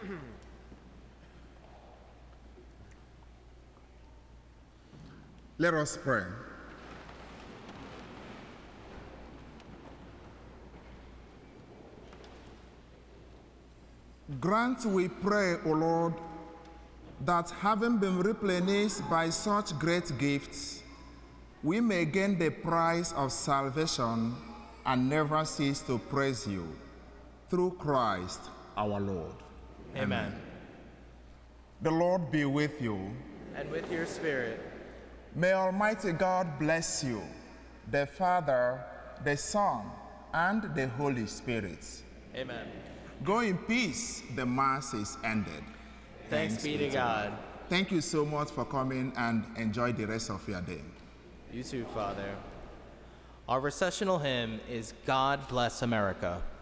Let us pray. Grant, we pray, O Lord, that having been replenished by such great gifts, we may gain the prize of salvation and never cease to praise you. Through Christ our Lord. Amen. The Lord be with you. And with your spirit. May Almighty God bless you, the Father, the Son, and the Holy Spirit. Amen. Go in peace. The Mass is ended. Thanks be to God. Thank you so much for coming, and enjoy the rest of your day. You too, Father. Our recessional hymn is God Bless America.